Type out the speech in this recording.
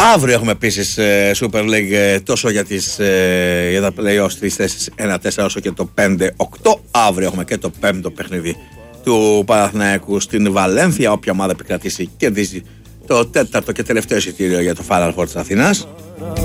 Αύριο έχουμε επίσης Super League τόσο για τα play-offs στις θέσεις 1-4 όσο και το 5-8. Αύριο έχουμε και το 5ο παιχνίδι του Παναθηναϊκού στην Βαλένθια. Όποια ομάδα επικρατήσει κερδίζει το 4ο και τελευταίο εισιτήριο για το Final Four της Αθήνας.